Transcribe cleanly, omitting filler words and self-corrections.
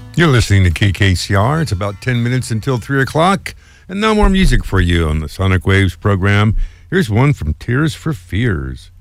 You're listening to KKCR. It's about 10 minutes until 3 o'clock, and no more music for you on the Sonic Waves program. Here's one from Tears for Fears.